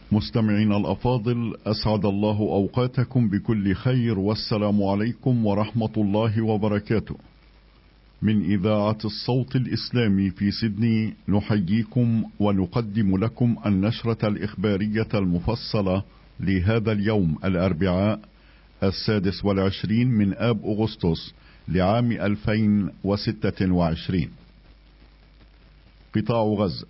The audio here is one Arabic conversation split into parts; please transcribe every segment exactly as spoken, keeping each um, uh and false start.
مستمعين الأفاضل، أسعد الله أوقاتكم بكل خير، والسلام عليكم ورحمة الله وبركاته. من إذاعة الصوت الإسلامي في سيدني نحييكم ونقدم لكم النشرة الإخبارية المفصلة لهذا اليوم الأربعاء السادس والعشرين من آب أغسطس لعام ألفين وستة وعشرين. قطاع غزة.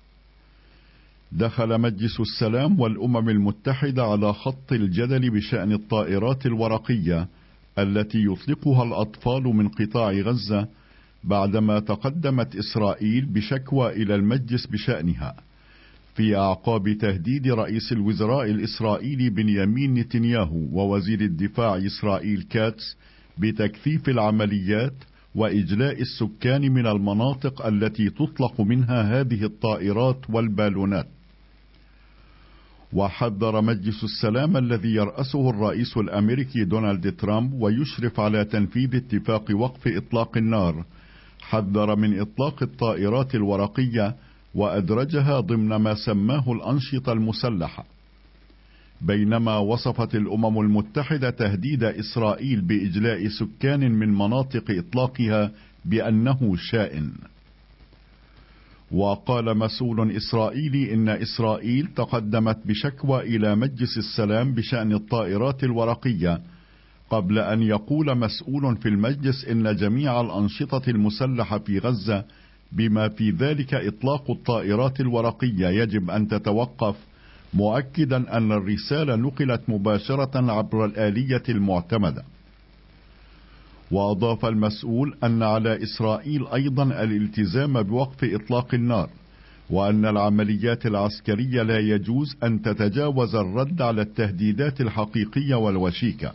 دخل مجلس السلام والأمم المتحدة على خط الجدل بشأن الطائرات الورقية التي يطلقها الأطفال من قطاع غزة، بعدما تقدمت إسرائيل بشكوى إلى المجلس بشأنها، في أعقاب تهديد رئيس الوزراء الإسرائيلي بنيامين نتنياهو ووزير الدفاع إسرائيل كاتس بتكثيف العمليات وإجلاء السكان من المناطق التي تطلق منها هذه الطائرات والبالونات. وحذر مجلس السلام الذي يرأسه الرئيس الأمريكي دونالد ترامب ويشرف على تنفيذ اتفاق وقف إطلاق النار، حذر من إطلاق الطائرات الورقية وأدرجها ضمن ما سماه الأنشطة المسلحة، بينما وصفت الأمم المتحدة تهديد إسرائيل بإجلاء سكان من مناطق إطلاقها بأنه شائن. وقال مسؤول إسرائيلي إن إسرائيل تقدمت بشكوى إلى مجلس السلام بشأن الطائرات الورقية، قبل أن يقول مسؤول في المجلس إن جميع الأنشطة المسلحة في غزة بما في ذلك إطلاق الطائرات الورقية يجب أن تتوقف، مؤكدا أن الرسالة نقلت مباشرة عبر الآلية المعتمدة. وأضاف المسؤول أن على إسرائيل أيضا الالتزام بوقف إطلاق النار، وأن العمليات العسكرية لا يجوز أن تتجاوز الرد على التهديدات الحقيقية والوشيكة.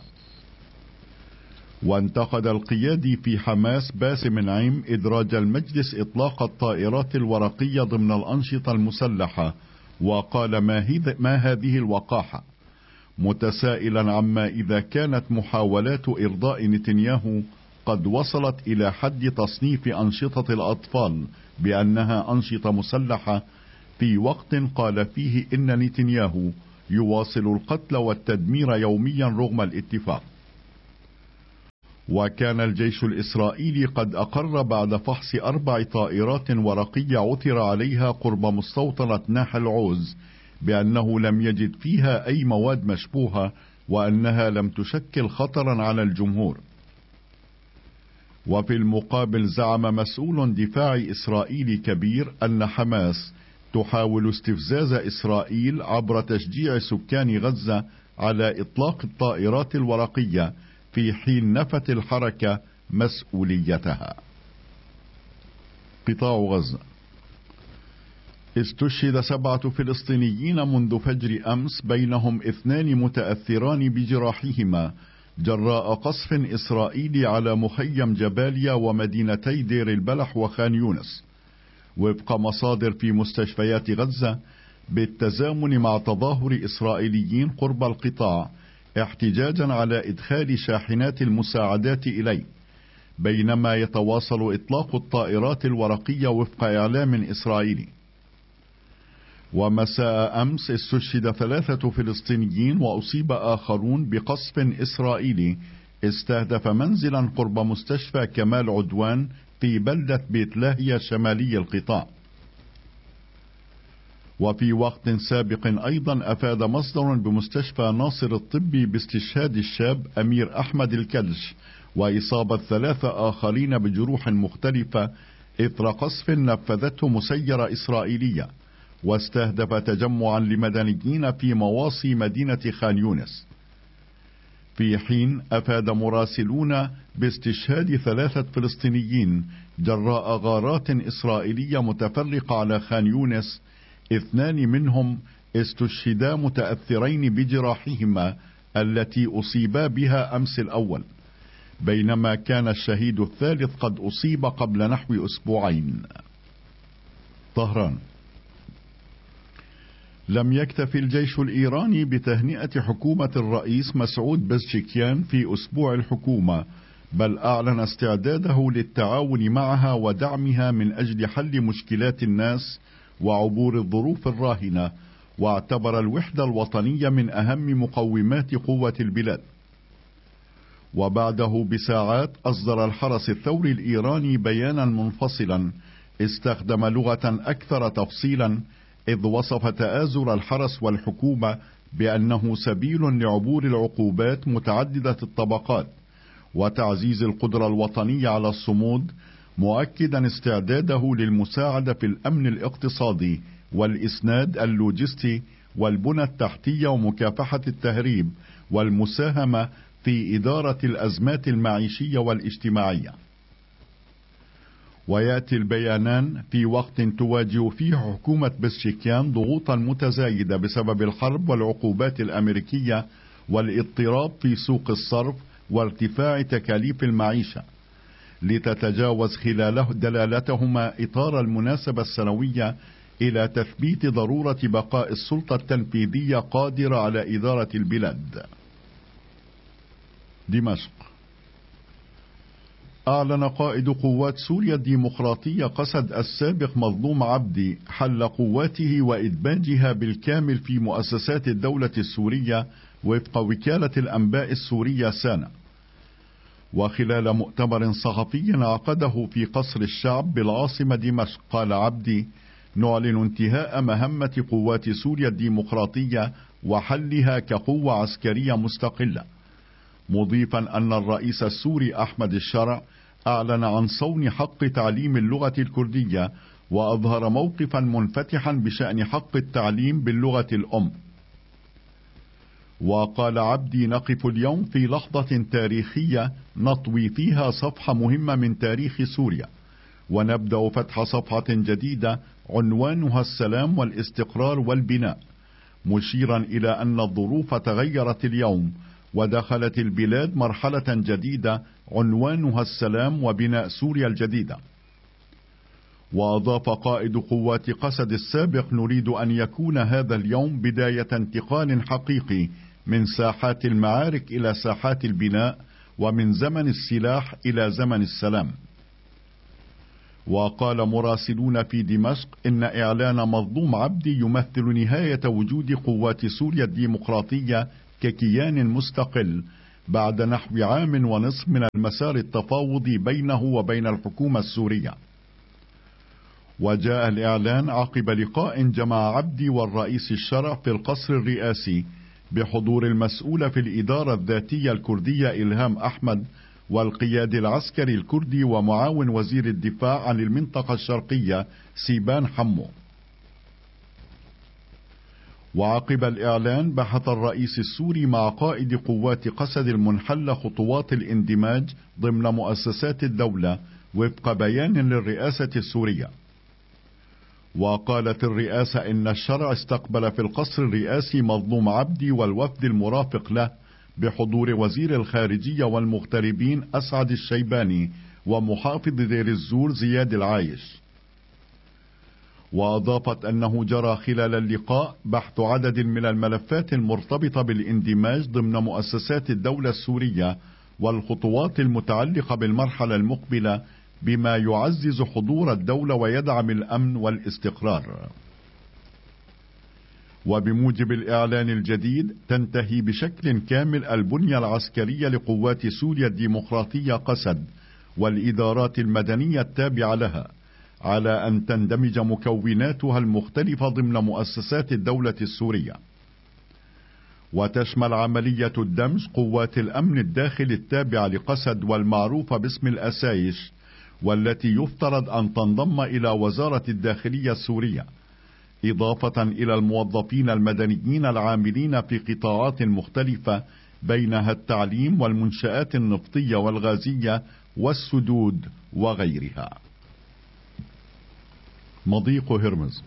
وانتقد القيادي في حماس باسم نعيم إدراج المجلس إطلاق الطائرات الورقية ضمن الأنشطة المسلحة، وقال ما, ما هذه الوقاحة، متسائلا عما إذا كانت محاولات إرضاء نتنياهو قد وصلت إلى حد تصنيف أنشطة الأطفال بأنها أنشطة مسلحة، في وقت قال فيه إن نتنياهو يواصل القتل والتدمير يوميا رغم الاتفاق. وكان الجيش الإسرائيلي قد أقر بعد فحص أربع طائرات ورقية عثر عليها قرب مستوطنة ناحل عوز بأنه لم يجد فيها أي مواد مشبوهة، وأنها لم تشكل خطرا على الجمهور. وفي المقابل زعم مسؤول دفاع إسرائيلي كبير أن حماس تحاول استفزاز إسرائيل عبر تشجيع سكان غزة على إطلاق الطائرات الورقية، في حين نفت الحركة مسؤوليتها. قطاع غزة. استشهد سبعة فلسطينيين منذ فجر أمس، بينهم اثنان متأثران بجراحهما جراء قصف إسرائيلي على مخيم جباليا ومدينتي دير البلح وخان يونس، وفق مصادر في مستشفيات غزة، بالتزامن مع تظاهر إسرائيليين قرب القطاع احتجاجا على إدخال شاحنات المساعدات إليه، بينما يتواصل إطلاق الطائرات الورقية وفق إعلام إسرائيلي. ومساء أمس استشهد ثلاثة فلسطينيين وأصيب آخرون بقصف إسرائيلي استهدف منزلا قرب مستشفى كمال عدوان في بلدة بيت لاهيا شمالي القطاع. وفي وقت سابق أيضا أفاد مصدر بمستشفى ناصر الطبي باستشهاد الشاب أمير أحمد الكلش وإصابة ثلاثة آخرين بجروح مختلفة إثر قصف نفذته مسيرة إسرائيلية، واستهدف تجمعا لمدنيين في مواصي مدينة خان يونس. في حين أفاد مراسلون باستشهاد ثلاثة فلسطينيين جراء غارات إسرائيلية متفرقة على خان يونس، اثنان منهم استشهدا متأثرين بجراحهما التي أصيبا بها أمس الأول، بينما كان الشهيد الثالث قد أصيب قبل نحو أسبوعين. طهران. لم يكتف الجيش الإيراني بتهنئة حكومة الرئيس مسعود بزشكيان في أسبوع الحكومة، بل أعلن استعداده للتعاون معها ودعمها من أجل حل مشكلات الناس وعبور الظروف الراهنة، واعتبر الوحدة الوطنية من أهم مقومات قوة البلاد. وبعده بساعات أصدر الحرس الثوري الإيراني بيانا منفصلا استخدم لغة أكثر تفصيلا، إذ وصف تآزر الحرس والحكومة بأنه سبيل لعبور العقوبات متعددة الطبقات وتعزيز القدرة الوطنية على الصمود، مؤكدا استعداده للمساعدة في الأمن الاقتصادي والإسناد اللوجستي والبنى التحتية ومكافحة التهريب والمساهمة في إدارة الأزمات المعيشية والاجتماعية. ويأتي البيانان في وقت تواجه فيه حكومة بشكيان ضغوطا متزايدة بسبب الحرب والعقوبات الأمريكية والاضطراب في سوق الصرف وارتفاع تكاليف المعيشة، لتتجاوز خلاله دلالتهما إطار المناسبة السنوية إلى تثبيت ضرورة بقاء السلطة التنفيذية قادرة على إدارة البلاد. دمشق. أعلن قائد قوات سوريا الديمقراطية قسد السابق مظلوم عبدي حل قواته وإدماجها بالكامل في مؤسسات الدولة السورية وفق وكالة الأنباء السورية سانا. وخلال مؤتمر صحفي عقده في قصر الشعب بالعاصمة دمشق قال عبدي: نعلن انتهاء مهمة قوات سوريا الديمقراطية وحلها كقوة عسكرية مستقلة، مضيفا أن الرئيس السوري أحمد الشرع أعلن عن صون حق تعليم اللغة الكردية وأظهر موقفا منفتحا بشأن حق التعليم باللغة الأم. وقال عبدي: نقف اليوم في لحظة تاريخية نطوي فيها صفحة مهمة من تاريخ سوريا، ونبدأ فتح صفحة جديدة عنوانها السلام والاستقرار والبناء، مشيرا إلى أن الظروف تغيرت اليوم ودخلت البلاد مرحلة جديدة عنوانها السلام وبناء سوريا الجديدة. وأضاف قائد قوات قسد السابق: نريد أن يكون هذا اليوم بداية انتقال حقيقي من ساحات المعارك إلى ساحات البناء، ومن زمن السلاح إلى زمن السلام. وقال مراسلون في دمشق إن إعلان مظلوم عبدي يمثل نهاية وجود قوات سوريا الديمقراطية ككيان مستقل بعد نحو عام ونصف من المسار التفاوضي بينه وبين الحكومة السورية. وجاء الإعلان عقب لقاء جمع عبدي والرئيس الشرع في القصر الرئاسي بحضور المسؤول في الإدارة الذاتية الكردية إلهام أحمد والقياد العسكري الكردي ومعاون وزير الدفاع عن المنطقة الشرقية سيبان حمو. وعقب الإعلان بحث الرئيس السوري مع قائد قوات قسد المنحل خطوات الاندماج ضمن مؤسسات الدولة وفق بيان للرئاسة السورية. وقالت الرئاسة إن الشرع استقبل في القصر الرئاسي مظلوم عبدي والوفد المرافق له بحضور وزير الخارجية والمغتربين أسعد الشيباني ومحافظ دير الزور زياد العايش. وأضافت أنه جرى خلال اللقاء بحث عدد من الملفات المرتبطة بالاندماج ضمن مؤسسات الدولة السورية والخطوات المتعلقة بالمرحلة المقبلة بما يعزز حضور الدولة ويدعم الأمن والاستقرار. وبموجب الإعلان الجديد تنتهي بشكل كامل البنية العسكرية لقوات سوريا الديمقراطية قسد والإدارات المدنية التابعة لها، على أن تندمج مكوناتها المختلفة ضمن مؤسسات الدولة السورية. وتشمل عملية الدمج قوات الأمن الداخلي التابعة لقسد والمعروفة باسم الأسايش، والتي يفترض أن تنضم إلى وزارة الداخلية السورية، إضافة إلى الموظفين المدنيين العاملين في قطاعات مختلفة بينها التعليم والمنشآت النفطية والغازية والسدود وغيرها. مضيق هرمز.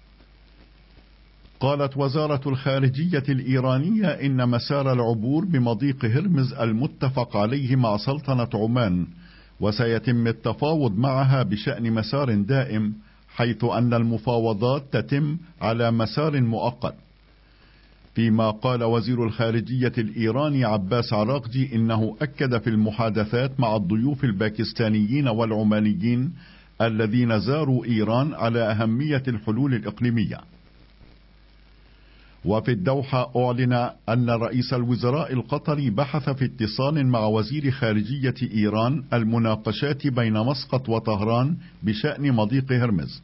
قالت وزارة الخارجية الإيرانية إن مسار العبور بمضيق هرمز المتفق عليه مع سلطنة عمان، وسيتم التفاوض معها بشأن مسار دائم، حيث أن المفاوضات تتم على مسار مؤقت. فيما قال وزير الخارجية الإيراني عباس عراقجي إنه أكد في المحادثات مع الضيوف الباكستانيين والعمانيين الذين زاروا إيران على أهمية الحلول الإقليمية. وفي الدوحة أعلن أن رئيس الوزراء القطري بحث في اتصال مع وزير خارجية إيران المناقشات بين مسقط وطهران بشأن مضيق هرمز.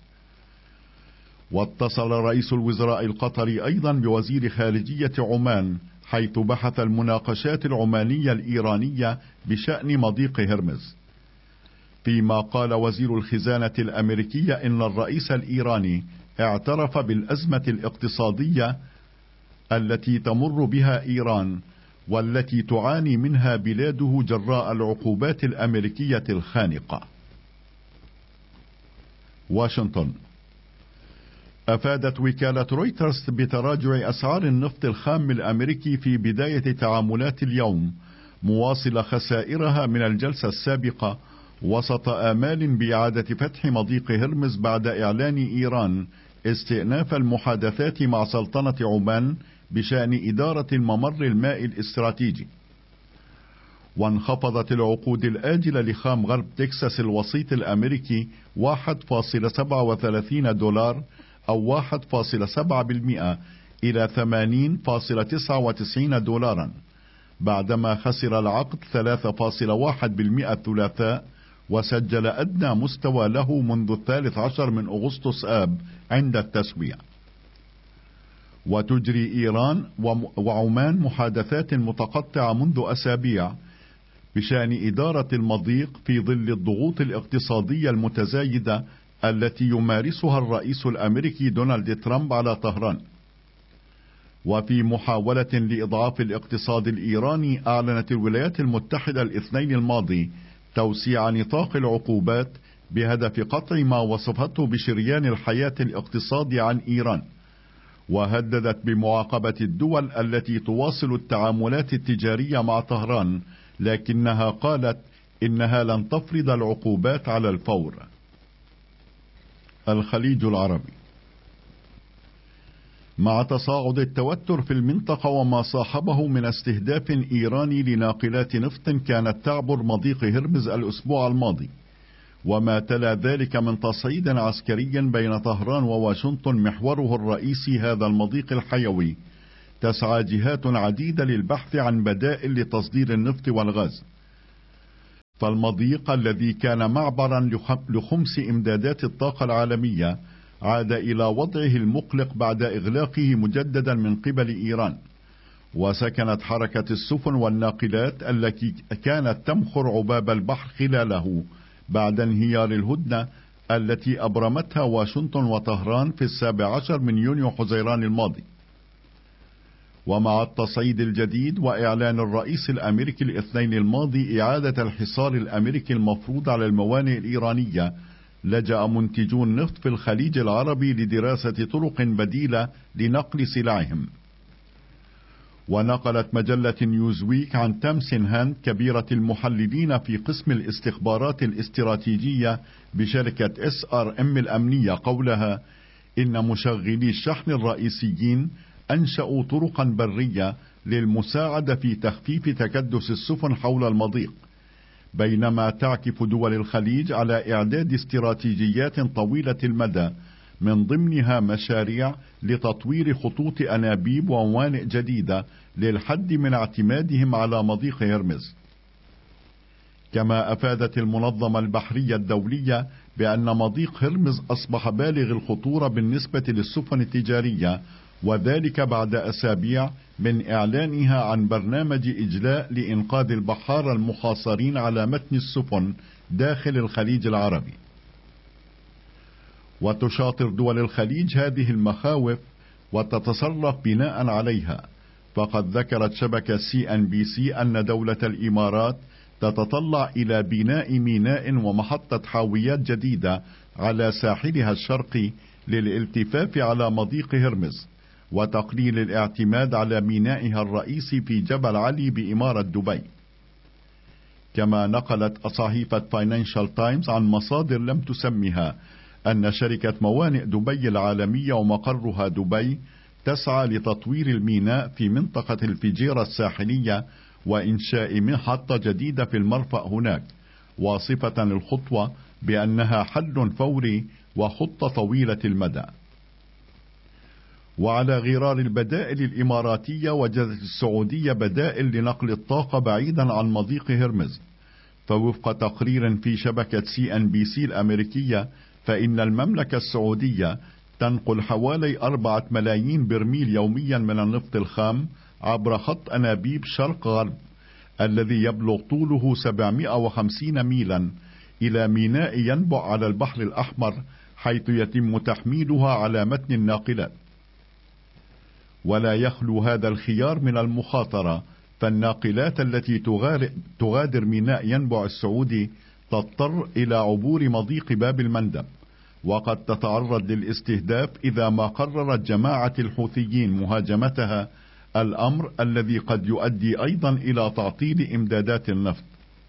واتصل رئيس الوزراء القطري أيضا بوزير خارجية عمان، حيث بحث المناقشات العمانية الإيرانية بشأن مضيق هرمز. فيما قال وزير الخزانة الأمريكية إن الرئيس الإيراني اعترف بالأزمة الاقتصادية التي تمر بها إيران والتي تعاني منها بلاده جراء العقوبات الأمريكية الخانقة. واشنطن. أفادت وكالة رويترز بتراجع أسعار النفط الخام الأمريكي في بداية تعاملات اليوم، مواصلة خسائرها من الجلسة السابقة، وسط آمال بإعادة فتح مضيق هرمز بعد إعلان إيران استئناف المحادثات مع سلطنة عمان بشأن إدارة الممر المائي الاستراتيجي. وانخفضت العقود الآجلة لخام غرب تكساس الوسيط الأمريكي واحد فاصلة سبعة وثلاثين دولار أو واحد فاصلة سبعة بالمئة إلى ثمانين فاصلة تسعة وتسعين دولارا، بعدما خسر العقد ثلاثة فاصلة واحد بالمئة الثلاثاء، وسجل أدنى مستوى له منذ الثالث عشر من أغسطس آب عند التسوية. وتجري إيران وعمان محادثات متقطعة منذ أسابيع بشأن إدارة المضيق في ظل الضغوط الاقتصادية المتزايدة التي يمارسها الرئيس الأمريكي دونالد ترامب على طهران. وفي محاولة لإضعاف الاقتصاد الإيراني، أعلنت الولايات المتحدة الاثنين الماضي توسيع نطاق العقوبات بهدف قطع ما وصفته بشريان الحياة الاقتصادي عن إيران، وهددت بمعاقبة الدول التي تواصل التعاملات التجارية مع طهران، لكنها قالت إنها لن تفرض العقوبات على الفور. الخليج العربي. مع تصاعد التوتر في المنطقة وما صاحبه من استهداف إيراني لناقلات نفط كانت تعبر مضيق هرمز الأسبوع الماضي، وما تلا ذلك من تصعيد عسكري بين طهران وواشنطن محوره الرئيسي هذا المضيق الحيوي، تسعى جهات عديدة للبحث عن بدائل لتصدير النفط والغاز. فالمضيق الذي كان معبرا لخمس إمدادات الطاقة العالمية عاد إلى وضعه المقلق بعد إغلاقه مجددا من قبل إيران، وسكنت حركة السفن والناقلات التي كانت تمخر عباب البحر خلاله بعد انهيار الهدنة التي أبرمتها واشنطن وطهران في السابع عشر من يونيو حزيران الماضي. ومع التصعيد الجديد وإعلان الرئيس الأمريكي الاثنين الماضي إعادة الحصار الأمريكي المفروض على الموانئ الإيرانية، لجأ منتجو النفط في الخليج العربي لدراسة طرق بديلة لنقل سلعهم. ونقلت مجلة نيوزويك عن تام سينهان كبيرة المحللين في قسم الاستخبارات الاستراتيجية بشركة اس ار ام الأمنية قولها إن مشغلي الشحن الرئيسيين أنشأوا طرقا برية للمساعدة في تخفيف تكدس السفن حول المضيق، بينما تعكف دول الخليج على إعداد استراتيجيات طويلة المدى من ضمنها مشاريع لتطوير خطوط أنابيب وموانئ جديدة للحد من اعتمادهم على مضيق هرمز. كما أفادت المنظمة البحرية الدولية بأن مضيق هرمز أصبح بالغ الخطورة بالنسبة للسفن التجارية، وذلك بعد أسابيع من إعلانها عن برنامج إجلاء لإنقاذ البحارة المحاصرين على متن السفن داخل الخليج العربي. وتشاطر دول الخليج هذه المخاوف وتتصرف بناء عليها، فقد ذكرت شبكة سي ان بي سي أن دولة الإمارات تتطلع إلى بناء ميناء ومحطة حاويات جديدة على ساحلها الشرقي للالتفاف على مضيق هرمز، وتقليل الاعتماد على مينائها الرئيسي في جبل علي بإمارة دبي. كما نقلت صحيفة فاينانشال تايمز عن مصادر لم تسمها أن شركة موانئ دبي العالمية ومقرها دبي تسعى لتطوير الميناء في منطقة الفجيرة الساحلية وإنشاء محطة جديدة في المرفأ هناك، واصفة الخطوة بأنها حل فوري وخطة طويلة المدى. وعلى غرار البدائل الإماراتية وجدت السعودية بدائل لنقل الطاقة بعيدا عن مضيق هرمز. فوفق تقرير في شبكة سي ان بي سي الأمريكية، فإن المملكة السعودية تنقل حوالي أربعة ملايين برميل يوميا من النفط الخام عبر خط أنابيب شرق غرب الذي يبلغ طوله سبعمائة وخمسين ميلا إلى ميناء ينبع على البحر الأحمر، حيث يتم تحميلها على متن الناقلات. ولا يخلو هذا الخيار من المخاطرة، فالناقلات التي تغادر ميناء ينبع السعودي تضطر إلى عبور مضيق باب المندب، وقد تتعرض للاستهداف إذا ما قررت جماعة الحوثيين مهاجمتها، الأمر الذي قد يؤدي أيضا إلى تعطيل إمدادات النفط.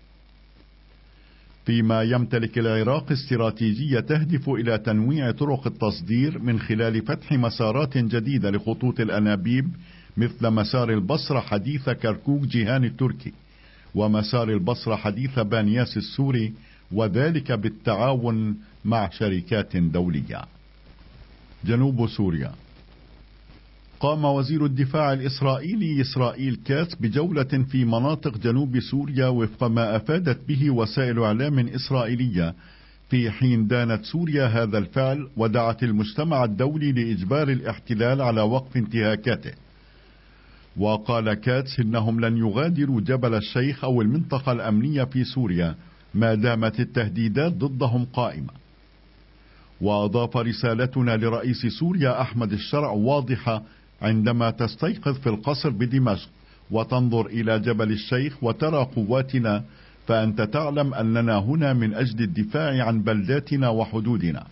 فيما يمتلك العراق استراتيجية تهدف إلى تنويع طرق التصدير من خلال فتح مسارات جديدة لخطوط الأنابيب، مثل مسار البصرة حديث كركوك جيهان التركي، ومسار البصرة حديث بانياس السوري، وذلك بالتعاون مع شركات دولية. جنوب سوريا. قام وزير الدفاع الإسرائيلي إسرائيل كاتس بجولة في مناطق جنوب سوريا وفق ما أفادت به وسائل إعلام إسرائيلية، في حين دانت سوريا هذا الفعل ودعت المجتمع الدولي لإجبار الاحتلال على وقف انتهاكاته. وقال كاتس إنهم لن يغادروا جبل الشيخ أو المنطقة الأمنية في سوريا ما دامت التهديدات ضدهم قائمة. وأضاف: رسالتنا لرئيس سوريا أحمد الشرع واضحة عندما تستيقظ في القصر بدمشق وتنظر إلى جبل الشيخ وترى قواتنا، فأنت تعلم أننا هنا من أجل الدفاع عن بلداتنا وحدودنا.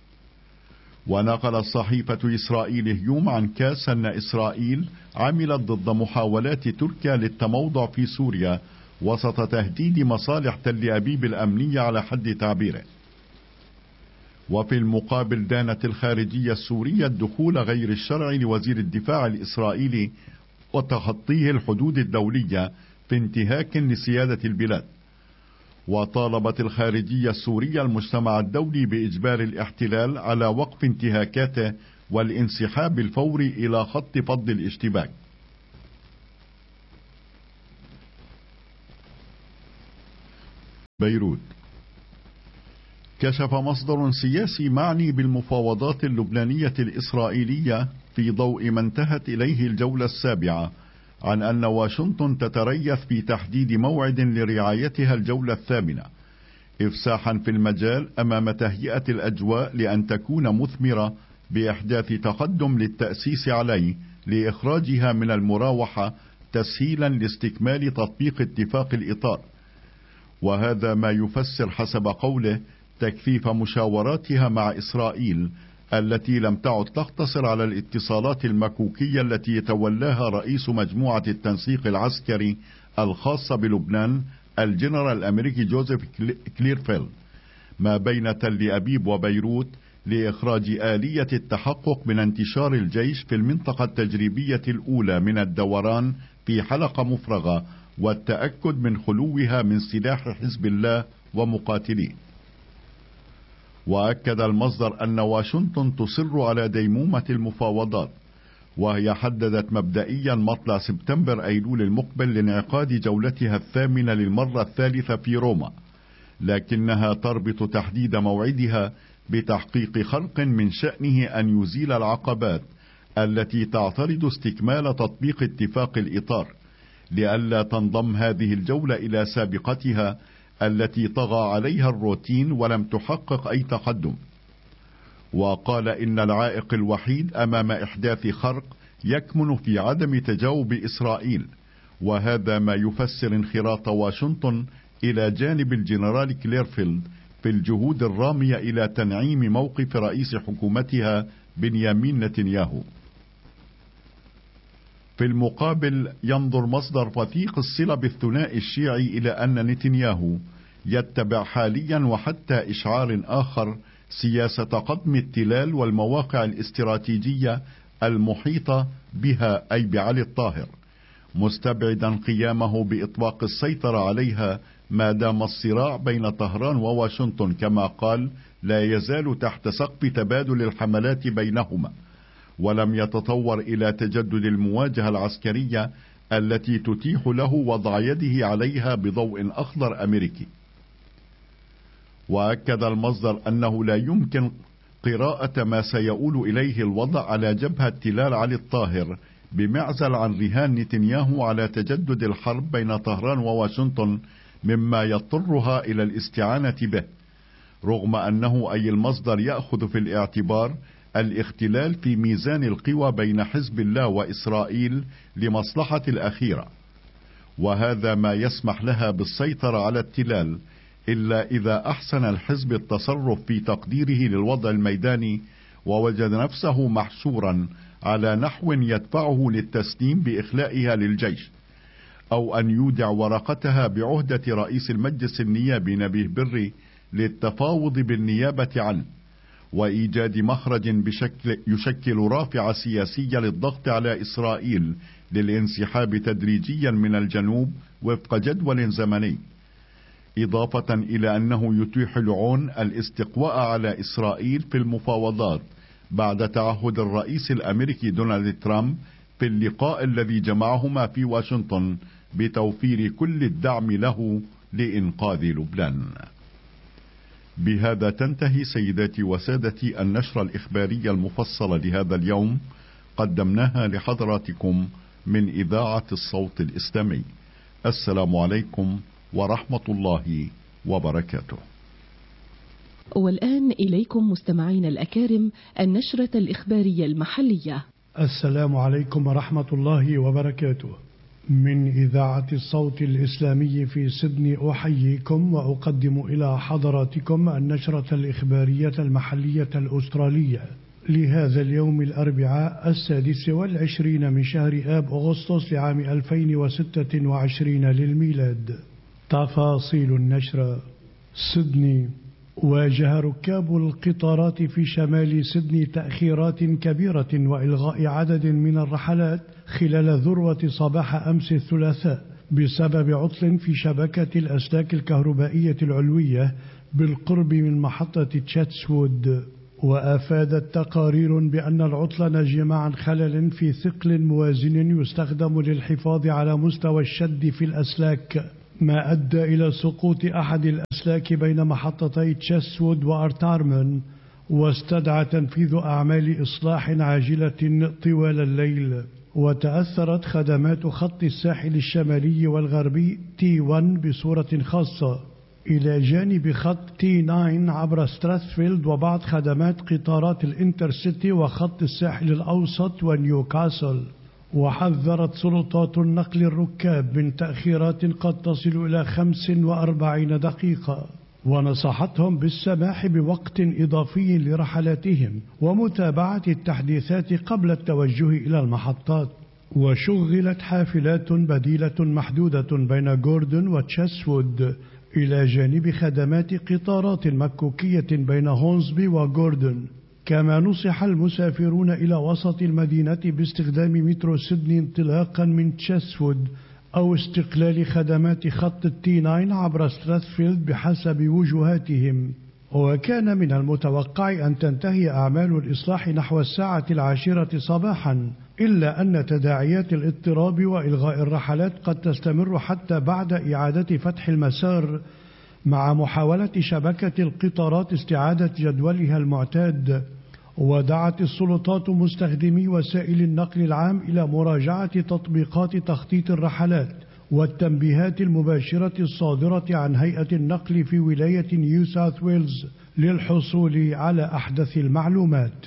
ونقل صحيفة إسرائيل هيوم عن كاس أن إسرائيل عملت ضد محاولات تركيا للتموضع في سوريا وسط تهديد مصالح تل أبيب الأمنية على حد تعبيره. وفي المقابل دانت الخارجية السورية الدخول غير الشرعي لوزير الدفاع الإسرائيلي وتخطيه الحدود الدولية في انتهاك لسيادة البلاد. وطالبت الخارجية السورية المجتمع الدولي بإجبار الاحتلال على وقف انتهاكاته والانسحاب الفوري إلى خط فض الاشتباك. بيروت. كشف مصدر سياسي معني بالمفاوضات اللبنانية الإسرائيلية في ضوء ما انتهت إليه الجولة السابعة عن أن واشنطن تتريث في تحديد موعد لرعايتها الجولة الثامنة، إفساحا في المجال أمام تهيئة الأجواء لأن تكون مثمرة بإحداث تقدم للتأسيس عليه لإخراجها من المراوحة تسهيلا لاستكمال تطبيق اتفاق الإطار. وهذا ما يفسر حسب قوله تكثيف مشاوراتها مع إسرائيل التي لم تعد تقتصر على الاتصالات المكوكية التي يتولاها رئيس مجموعة التنسيق العسكري الخاصة بلبنان الجنرال الأمريكي جوزيف كليرفيلد ما بين تل أبيب وبيروت لإخراج آلية التحقق من انتشار الجيش في المنطقة التجريبية الأولى من الدوران في حلقة مفرغة والتأكد من خلوها من سلاح حزب الله ومقاتليه. وأكد المصدر أن واشنطن تصر على ديمومة المفاوضات، وهي حددت مبدئيا مطلع سبتمبر أيلول المقبل لانعقاد جولتها الثامنة للمرة الثالثة في روما، لكنها تربط تحديد موعدها بتحقيق خرق من شأنه أن يزيل العقبات التي تعترض استكمال تطبيق اتفاق الإطار، لئلا تنضم هذه الجولة إلى سابقتها التي طغى عليها الروتين ولم تحقق أي تقدم. وقال إن العائق الوحيد أمام إحداث خرق يكمن في عدم تجاوب إسرائيل، وهذا ما يفسر انخراط واشنطن إلى جانب الجنرال كليرفيلد في الجهود الرامية إلى تنعيم موقف رئيس حكومتها بنيامين نتنياهو. في المقابل ينظر مصدر وثيق الصلة بالثنائي الشيعي إلى أن نتنياهو يتبع حاليا وحتى إشعار آخر سياسة قضم التلال والمواقع الاستراتيجية المحيطة بها أي بعلي الطاهر، مستبعدا قيامه بإطلاق السيطرة عليها ما دام الصراع بين طهران وواشنطن كما قال لا يزال تحت سقف تبادل الحملات بينهما. ولم يتطور إلى تجدد المواجهة العسكرية التي تتيح له وضع يده عليها بضوء أخضر أمريكي. وأكد المصدر أنه لا يمكن قراءة ما سيؤول إليه الوضع على جبهة تلال علي الطاهر بمعزل عن رهان نتنياهو على تجدد الحرب بين طهران وواشنطن، مما يضطرها إلى الاستعانة به، رغم أنه أي المصدر يأخذ في الاعتبار الاختلال في ميزان القوى بين حزب الله وإسرائيل لمصلحة الأخيرة، وهذا ما يسمح لها بالسيطرة على التلال، إلا إذا أحسن الحزب التصرف في تقديره للوضع الميداني ووجد نفسه محشورا على نحو يدفعه للتسليم بإخلائها للجيش، أو أن يودع ورقتها بعهدة رئيس المجلس النيابي نبيه بري للتفاوض بالنيابة عنه، وإيجاد مخرج بشكل يشكل رافعة سياسية للضغط على إسرائيل للانسحاب تدريجيا من الجنوب وفق جدول زمني، إضافة إلى أنه يتيح العون الاستقواء على إسرائيل في المفاوضات بعد تعهد الرئيس الأمريكي دونالد ترامب في اللقاء الذي جمعهما في واشنطن بتوفير كل الدعم له لإنقاذ لبنان. بهذا تنتهي سيداتي وسادتي النشرة الإخبارية المفصلة لهذا اليوم، قدمناها لحضراتكم من إذاعة الصوت الإسلامي. السلام عليكم ورحمة الله وبركاته. والآن إليكم مستمعين الأكارم النشرة الإخبارية المحلية. السلام عليكم ورحمة الله وبركاته. من إذاعة الصوت الإسلامي في سيدني أحييكم وأقدم إلى حضراتكم النشرة الإخبارية المحلية الأسترالية لهذا اليوم الأربعاء السادس والعشرين من شهر آب أغسطس لعام ألفين وستة وعشرين للميلاد. تفاصيل النشرة. سيدني: واجه ركاب القطارات في شمال سيدني تأخيرات كبيرة وإلغاء عدد من الرحلات خلال ذروة صباح أمس الثلاثاء بسبب عطل في شبكة الأسلاك الكهربائية العلوية بالقرب من محطة تشاتسوود. وأفادت تقارير بأن العطل نجم عن خلل في ثقل موازن يستخدم للحفاظ على مستوى الشد في الأسلاك، ما أدى إلى سقوط أحد الأسلاك بين محطتي تشاتسوود وأرتارمن، واستدعى تنفيذ أعمال إصلاح عاجلة طوال الليل. وتأثرت خدمات خط الساحل الشمالي والغربي تي واحد بصورة خاصة، إلى جانب خط تي تسعة عبر ستراثفيلد وبعض خدمات قطارات الانترسيتي وخط الساحل الأوسط ونيوكاسل. وحذرت سلطات النقل الركاب من تأخيرات قد تصل إلى خمس وأربعين دقيقة، ونصحتهم بالسماح بوقت إضافي لرحلاتهم ومتابعة التحديثات قبل التوجه إلى المحطات. وشغلت حافلات بديلة محدودة بين جوردن وتشاتسوود، إلى جانب خدمات قطارات مكوكية بين هونسبي وجوردن. كما نصح المسافرون إلى وسط المدينة باستخدام مترو سيدني انطلاقا من تشاتسوود أو استقلال خدمات خط التي تسعة عبر ستراثفيلد بحسب وجهاتهم. وكان من المتوقع أن تنتهي أعمال الإصلاح نحو الساعة العاشرة صباحا، إلا أن تداعيات الاضطراب وإلغاء الرحلات قد تستمر حتى بعد إعادة فتح المسار، مع محاولة شبكة القطارات استعادة جدولها المعتاد. ودعت السلطات مستخدمي وسائل النقل العام إلى مراجعة تطبيقات تخطيط الرحلات والتنبيهات المباشرة الصادرة عن هيئة النقل في ولاية نيو ساوث ويلز للحصول على أحدث المعلومات.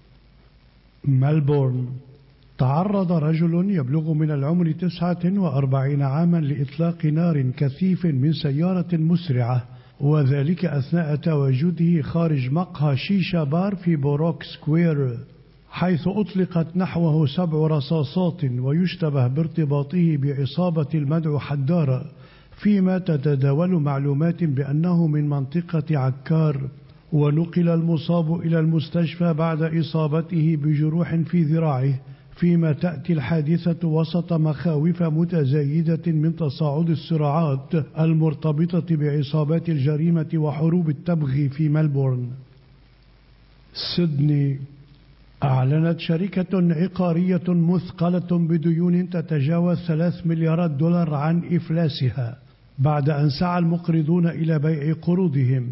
ملبورن: تعرض رجل يبلغ من العمر تسعة وأربعين عاما لإطلاق نار كثيف من سيارة مسرعة، وذلك أثناء تواجده خارج مقهى شيشة بار في بوروك سكوير، حيث أطلقت نحوه سبع رصاصات ويشتبه بارتباطه بعصابة المدعو حدارة، فيما تتداول معلومات بأنه من منطقة عكار. ونقل المصاب إلى المستشفى بعد إصابته بجروح في ذراعه، فيما تأتي الحادثة وسط مخاوف متزايدة من تصاعد الصراعات المرتبطة بعصابات الجريمة وحروب التبغي في ملبورن. سيدني: أعلنت شركة عقارية مثقلة بديون تتجاوز ثلاث مليارات دولار عن إفلاسها بعد أن سعى المقرضون إلى بيع قروضهم.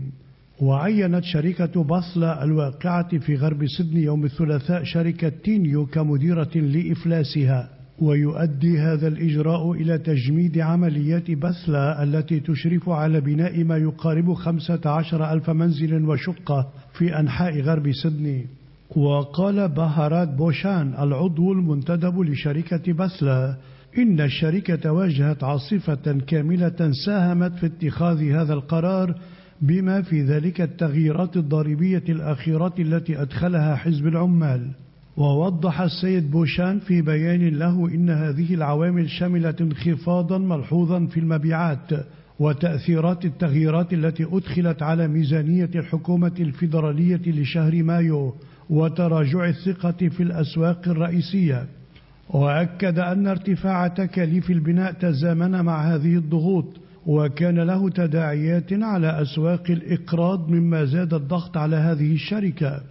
وعينت شركة باسلا الواقعة في غرب سيدني يوم الثلاثاء شركة تينيو كمديرة لإفلاسها، ويؤدي هذا الإجراء إلى تجميد عمليات باسلا التي تشرف على بناء ما يقارب خمسة عشر ألف منزل وشقة في أنحاء غرب سيدني. وقال بهارات بوشان العضو المنتدب لشركة باسلا إن الشركة واجهت عاصفة كاملة ساهمت في اتخاذ هذا القرار، بما في ذلك التغييرات الضريبية الأخيرة التي أدخلها حزب العمال. ووضح السيد بوشان في بيان له إن هذه العوامل شملت انخفاضا ملحوظا في المبيعات وتأثيرات التغييرات التي أدخلت على ميزانية الحكومة الفيدرالية لشهر مايو وتراجع الثقة في الأسواق الرئيسية. وأكد أن ارتفاع تكاليف البناء تزامن مع هذه الضغوط وكان له تداعيات على أسواق الإقراض، مما زاد الضغط على هذه الشركة.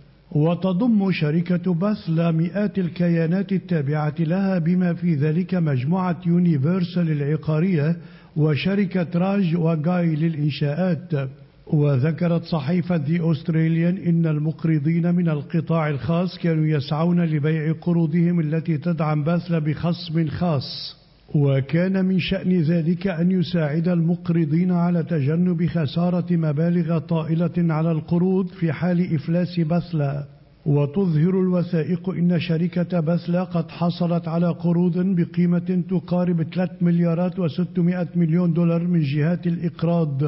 وتضم شركة باسلا مئات الكيانات التابعة لها بما في ذلك مجموعة يونيفرسال العقارية وشركة راج وغاي للإنشاءات. وذكرت صحيفة The Australian إن المقرضين من القطاع الخاص كانوا يسعون لبيع قروضهم التي تدعم باسلا بخصم خاص، وكان من شأن ذلك أن يساعد المقرضين على تجنب خسارة مبالغ طائلة على القروض في حال إفلاس باسلا. وتظهر الوثائق إن شركة باسلا قد حصلت على قروض بقيمة تقارب ثلاثة مليارات وستمائة مليون دولار من جهات الإقراض،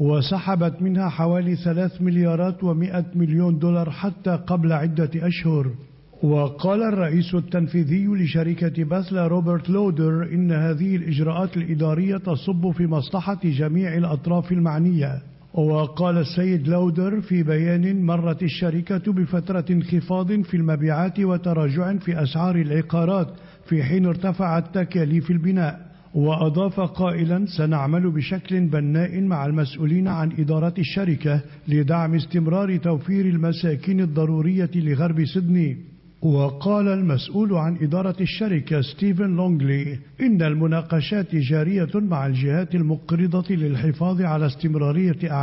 وسحبت منها حوالي ثلاث مليارات ومائة مليون دولار حتى قبل عدة أشهر. وقال الرئيس التنفيذي لشركة باسلا روبرت لودر إن هذه الإجراءات الإدارية تصب في مصلحة جميع الأطراف المعنية. وقال السيد لودر في بيان: مرت الشركة بفترة انخفاض في المبيعات وتراجع في أسعار العقارات في حين ارتفعت تكاليف البناء. وأضاف قائلا: سنعمل بشكل بناء مع المسؤولين عن إدارة الشركة لدعم استمرار توفير المساكن الضرورية لغرب سيدني. وقال المسؤول عن إدارة الشركة ستيفن لونغلي إن المناقشات جارية مع الجهات المقرضة للحفاظ على استمرارية